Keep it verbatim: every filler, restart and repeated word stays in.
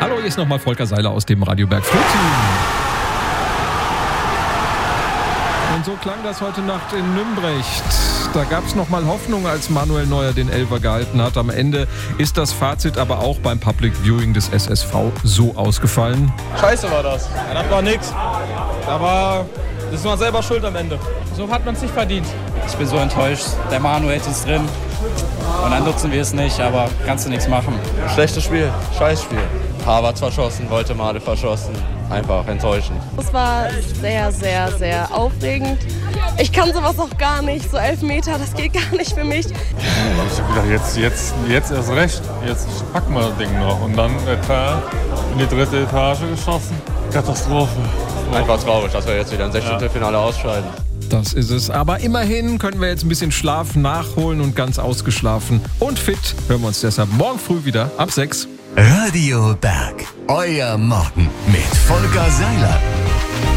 Hallo, hier ist nochmal Volker Seiler aus dem Radio Bergflug. Und so klang das heute Nacht in Nümbrecht. Da gab es nochmal Hoffnung, als Manuel Neuer den Elfer gehalten hat. Am Ende ist das Fazit aber auch beim Public Viewing des S S V so ausgefallen. Scheiße war das. Ja, das war nix. Aber das ist man selber schuld am Ende. So hat man es nicht verdient. Ich bin so enttäuscht. Der Manuel ist drin. Und dann nutzen wir es nicht, aber kannst du nichts machen. Schlechtes Spiel. Scheißspiel. Harvard verschossen, Woltemade verschossen. Einfach enttäuschend. Es war sehr, sehr, sehr aufregend. Ich kann sowas auch gar nicht. So elf Meter, das geht gar nicht für mich. Ja, da hab ich gedacht, jetzt, jetzt, jetzt erst recht. Jetzt packen wir das Ding noch. Und dann etwa in die dritte Etage geschossen. Katastrophe. Einfach traurig, dass wir jetzt wieder im Sechzehntelfinale ausscheiden. Das ist es. Aber immerhin können wir jetzt ein bisschen Schlaf nachholen und ganz ausgeschlafen und fit hören wir uns deshalb morgen früh wieder ab sechs. Radio Berg, euer Morgen mit Volker Seiler.